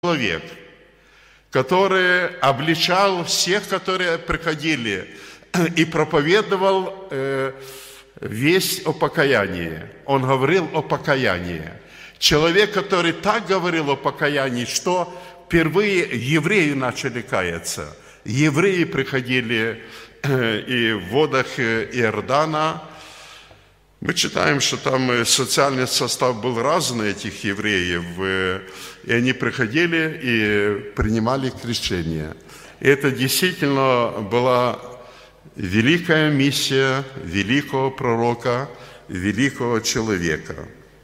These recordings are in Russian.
человек, который обличал всех, которые приходили, и проповедовал весть о покаянии. Он говорил о покаянии. Человек, который так говорил о покаянии, что впервые евреи начали каяться. Евреи приходили и в водах Иордана. Мы читаем, что там социальный состав был разный этих евреев, и они приходили и принимали крещение. И это действительно была великая миссия великого пророка, великого человека.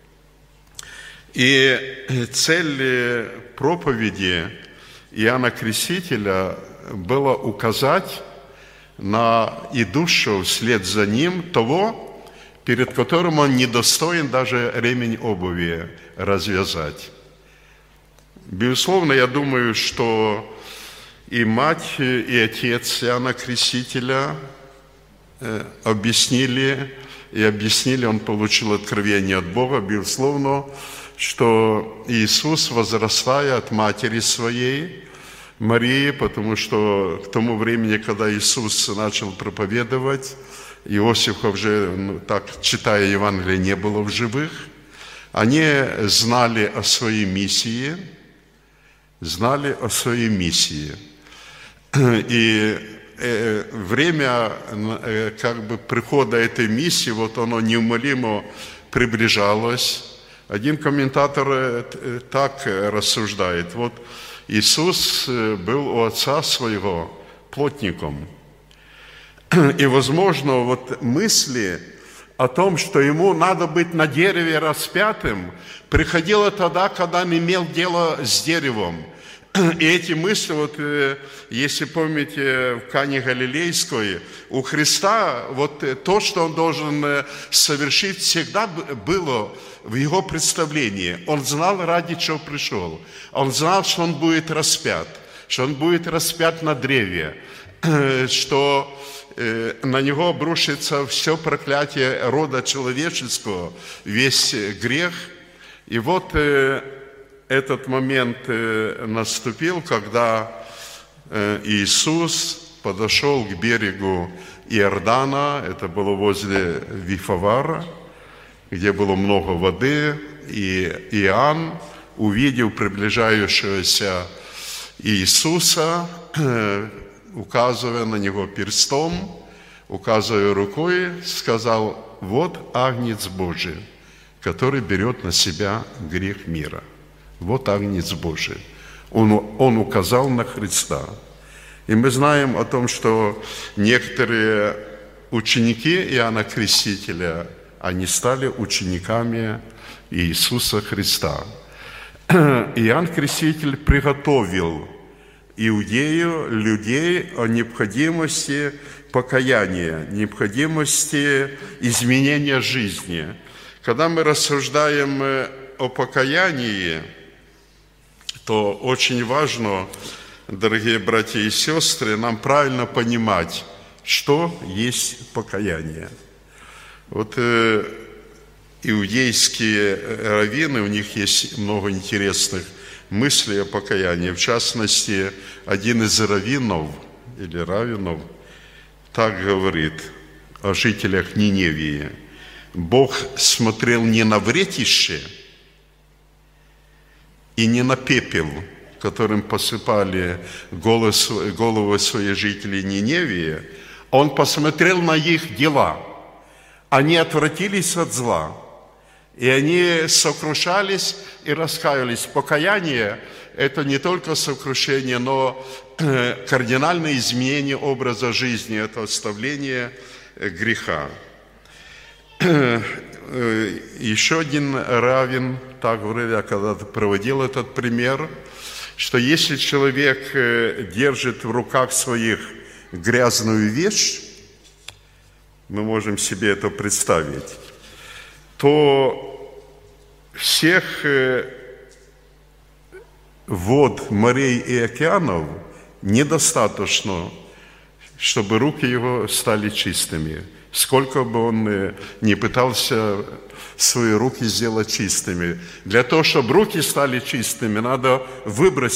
И цель проповеди Иоанна Крестителя была указать на идущего вслед за ним того, перед которым он недостоин даже ремень обуви развязать. Безусловно, я думаю, что и мать, и отец Иоанна Крестителя объяснили, он получил откровение от Бога, безусловно, что Иисус, возрастая от матери своей, Марии, потому что к тому времени, когда Иисус начал проповедовать, Иосифа уже, так читая Евангелие, не было в живых. Они знали о своей миссии. И время прихода этой миссии, вот оно неумолимо приближалось. Один комментатор так рассуждает. Вот Иисус был у отца своего плотником. И, возможно, вот мысли о том, что ему надо быть на дереве распятым, приходило тогда, когда он имел дело с деревом. И эти мысли, вот, если помните, в Кане Галилейской, у Христа вот то, что он должен совершить, всегда было в его представлении. Он знал, ради чего пришел. Он знал, что он будет распят, на древе, что на него обрушится все проклятие рода человеческого, весь грех. И вот этот момент наступил, когда Иисус подошел к берегу Иордана, это было возле Вифавара, где было много воды, и Иоанн, увидев приближающегося Иисуса, указывая на него перстом, указывая рукой, сказал: «Вот Агнец Божий, который берет на себя грех мира». Вот Агнец Божий. Он указал на Христа. И мы знаем о том, что некоторые ученики Иоанна Крестителя, они стали учениками Иисуса Христа. Иоанн Креститель приготовил иудею, людей о необходимости покаяния, необходимости изменения жизни. Когда мы рассуждаем о покаянии, то очень важно, дорогие братья и сестры, нам правильно понимать, что есть покаяние. Вот иудейские раввины, у них есть много интересных мысли о покаянии. В частности, один из раввинов так говорит о жителях Ниневии. Бог смотрел не на вретище и не на пепел, которым посыпали головы своих жителей Ниневии. Он посмотрел на их дела. Они отвратились от зла. И они сокрушались и раскаялись. Покаяние – это не только сокрушение, но кардинальное изменение образа жизни, это оставление греха. Еще один раввин так говорил, я когда-то проводил этот пример, что если человек держит в руках своих грязную вещь, мы можем себе это представить, то всех вод, морей и океанов недостаточно, чтобы руки его стали чистыми. сколько бы он ни пытался свои руки сделать чистыми. Для того, чтобы руки стали чистыми, надо выбрать